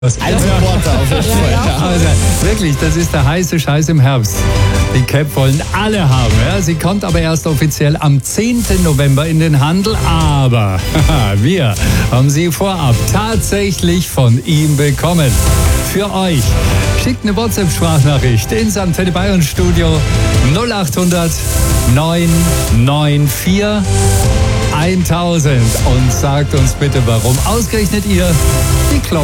Ein Supporter auf jeden Fall. Ja. Also, wirklich, das ist der heiße Scheiß im Herbst. Die Cap wollen alle haben. Ja? Sie kommt aber erst offiziell am 10. November in den Handel. Aber wir haben sie vorab tatsächlich von ihm bekommen. Für euch. Schickt eine WhatsApp-Sprachnachricht ins Antenne Bayern Studio 0800 994 1000 und sagt uns bitte, warum ausgerechnet ihr die Glocke